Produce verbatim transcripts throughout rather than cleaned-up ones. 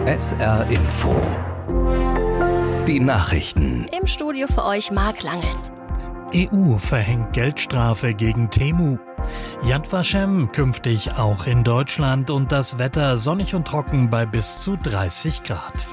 S R Info. Die Nachrichten. Im Studio für euch Marc Langels. E U verhängt Geldstrafe gegen Temu. Yad Vashem künftig auch in Deutschland und das Wetter sonnig und trocken bei bis zu dreißig Grad.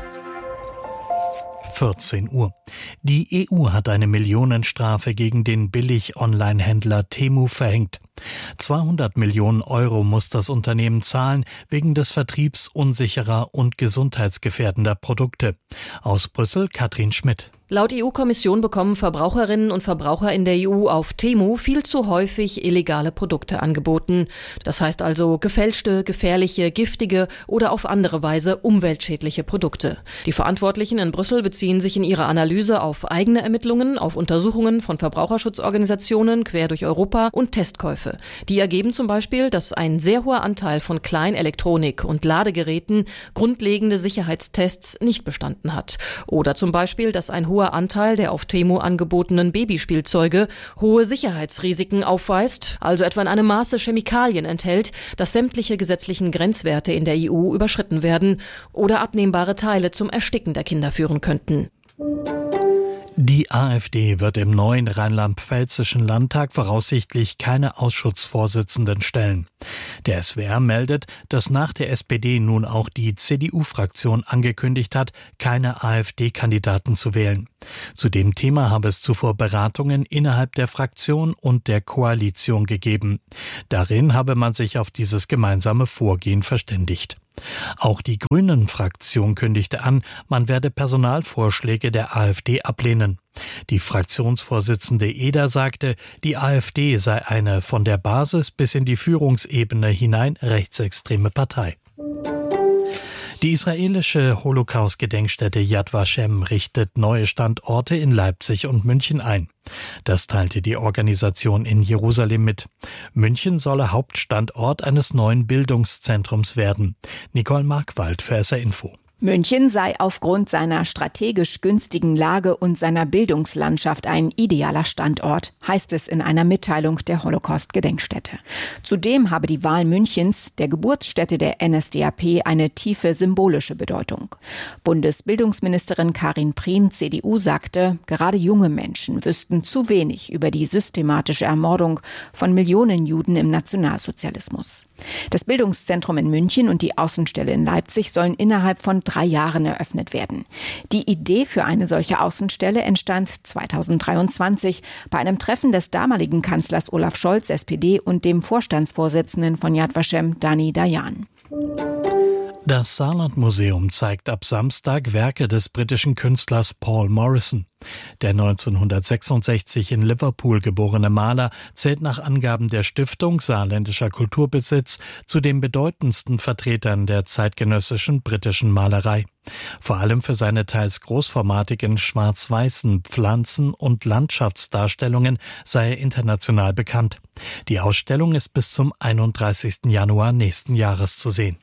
vierzehn Uhr. Die E U hat eine Millionenstrafe gegen den Billig-Online-Händler Temu verhängt. zweihundert Millionen Euro muss das Unternehmen zahlen wegen des Vertriebs unsicherer und gesundheitsgefährdender Produkte. Aus Brüssel Katrin Schmidt. Laut E U-Kommission bekommen Verbraucherinnen und Verbraucher in der E U auf Temu viel zu häufig illegale Produkte angeboten. Das heißt also gefälschte, gefährliche, giftige oder auf andere Weise umweltschädliche Produkte. Die Verantwortlichen in Brüssel beziehen sich in ihrer Analyse auf eigene Ermittlungen, auf Untersuchungen von Verbraucherschutzorganisationen quer durch Europa und Testkäufe. Die ergeben zum Beispiel, dass ein sehr hoher Anteil von Kleinelektronik und Ladegeräten grundlegende Sicherheitstests nicht bestanden hat. Oder zum Beispiel, dass ein hoher Anteil der auf Temu angebotenen Babyspielzeuge hohe Sicherheitsrisiken aufweist, also etwa in einem Maße Chemikalien enthält, dass sämtliche gesetzlichen Grenzwerte in der E U überschritten werden oder abnehmbare Teile zum Ersticken der Kinder führen könnten. Die AfD wird im neuen rheinland-pfälzischen Landtag voraussichtlich keine Ausschussvorsitzenden stellen. Der S W R meldet, dass nach der S P D nun auch die C D U-Fraktion angekündigt hat, keine AfD-Kandidaten zu wählen. Zu dem Thema habe es zuvor Beratungen innerhalb der Fraktion und der Koalition gegeben. Darin habe man sich auf dieses gemeinsame Vorgehen verständigt. Auch die Grünen-Fraktion kündigte an, man werde Personalvorschläge der AfD ablehnen. Die Fraktionsvorsitzende Eder sagte, die AfD sei eine von der Basis bis in die Führungsebene hinein rechtsextreme Partei. Die israelische Holocaust-Gedenkstätte Yad Vashem richtet neue Standorte in Leipzig und München ein. Das teilte die Organisation in Jerusalem mit. München solle Hauptstandort eines neuen Bildungszentrums werden. Nicole Markwald für S R Info. München sei aufgrund seiner strategisch günstigen Lage und seiner Bildungslandschaft ein idealer Standort, heißt es in einer Mitteilung der Holocaust-Gedenkstätte. Zudem habe die Wahl Münchens, der Geburtsstätte der N S D A P, eine tiefe symbolische Bedeutung. Bundesbildungsministerin Karin Prien, C D U, sagte, gerade junge Menschen wüssten zu wenig über die systematische Ermordung von Millionen Juden im Nationalsozialismus. Das Bildungszentrum in München und die Außenstelle in Leipzig sollen innerhalb von drei Jahren eröffnet werden. Die Idee für eine solche Außenstelle entstand zweitausenddreiundzwanzig bei einem Treffen des damaligen Kanzlers Olaf Scholz, S P D, und dem Vorstandsvorsitzenden von Yad Vashem, Dani Dayan. Das Saarland-Museum zeigt ab Samstag Werke des britischen Künstlers Paul Morrison. Der neunzehnhundertsechsundsechzig in Liverpool geborene Maler zählt nach Angaben der Stiftung Saarländischer Kulturbesitz zu den bedeutendsten Vertretern der zeitgenössischen britischen Malerei. Vor allem für seine teils großformatigen schwarz-weißen Pflanzen- und Landschaftsdarstellungen sei er international bekannt. Die Ausstellung ist bis zum einunddreißigsten Januar nächsten Jahres zu sehen.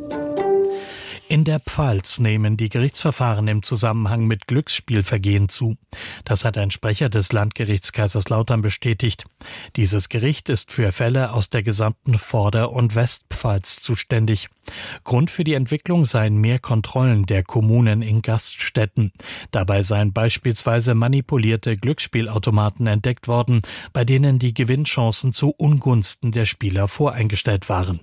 In der Pfalz nehmen die Gerichtsverfahren im Zusammenhang mit Glücksspielvergehen zu. Das hat ein Sprecher des Landgerichts Kaiserslautern bestätigt. Dieses Gericht ist für Fälle aus der gesamten Vorder- und Westpfalz zuständig. Grund für die Entwicklung seien mehr Kontrollen der Kommunen in Gaststätten. Dabei seien beispielsweise manipulierte Glücksspielautomaten entdeckt worden, bei denen die Gewinnchancen zu Ungunsten der Spieler voreingestellt waren.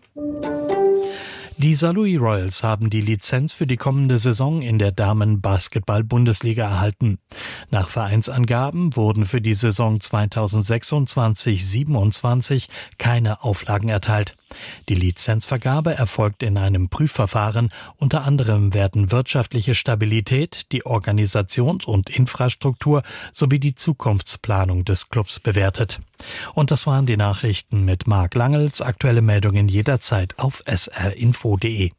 Die Saarlouis Royals haben die Lizenz für die kommende Saison in der Damen-Basketball-Bundesliga erhalten. Nach Vereinsangaben wurden für die Saison zweitausendsechsundzwanzig siebenundzwanzig keine Auflagen erteilt. Die Lizenzvergabe erfolgt in einem Prüfverfahren. Unter anderem werden wirtschaftliche Stabilität, die Organisations- und Infrastruktur sowie die Zukunftsplanung des Clubs bewertet. Und das waren die Nachrichten mit Marc Langels. Aktuelle Meldungen jederzeit auf s r info punkt d e.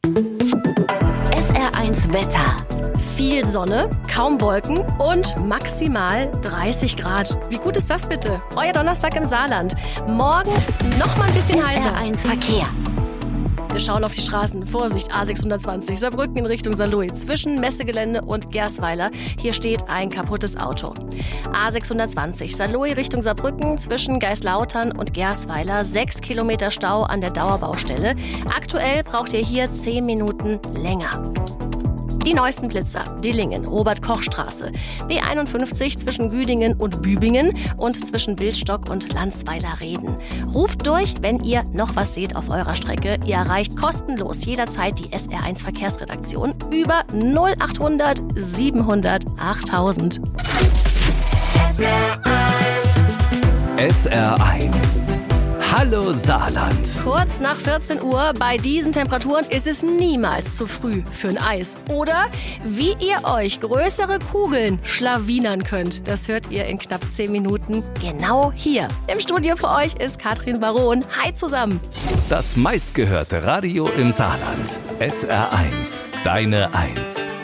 S R eins Wetter. Viel Sonne, kaum Wolken und maximal dreißig Grad. Wie gut ist das bitte? Euer Donnerstag im Saarland. Morgen noch mal ein bisschen heißer. S R eins Verkehr. Wir schauen auf die Straßen. Vorsicht, A sechshundertzwanzig, Saarbrücken in Richtung Saarlouis, zwischen Messegelände und Gersweiler. Hier steht ein kaputtes Auto. A sechshundertzwanzig, Saarlouis Richtung Saarbrücken, zwischen Geislautern und Gersweiler. Sechs Kilometer Stau an der Dauerbaustelle. Aktuell braucht ihr hier zehn Minuten länger. Die neuesten Blitzer: Dillingen, Robert-Koch-Straße, B einundfünfzig zwischen Güdingen und Bübingen und zwischen Bildstock und Landsweiler-Reden. Ruft durch, wenn ihr noch was seht auf eurer Strecke. Ihr erreicht kostenlos jederzeit die S R eins Verkehrsredaktion über null achthundert siebenhundert achttausend. S R eins. S R eins. Hallo Saarland. Kurz nach vierzehn Uhr, bei diesen Temperaturen ist es niemals zu früh für ein Eis. Oder wie ihr euch größere Kugeln schlawinern könnt, das hört ihr in knapp zehn Minuten genau hier. Im Studio für euch ist Katrin Baron. Hi zusammen. Das meistgehörte Radio im Saarland. S R eins. Deine Eins.